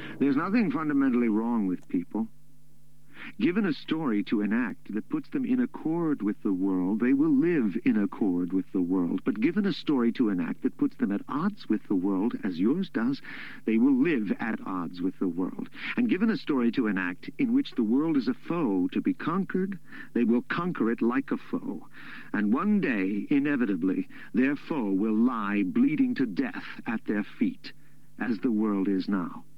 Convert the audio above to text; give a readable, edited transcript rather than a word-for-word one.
There's nothing fundamentally wrong with people. Given a story to enact that puts them in accord with the world, they will live in accord with the world. But given a story to enact that puts them at odds with the world, as yours does, they will live at odds with the world. And given a story to enact in which the world is a foe to be conquered, they will conquer it like a foe. And one day, inevitably, their foe will lie bleeding to death at their feet, as the world is now.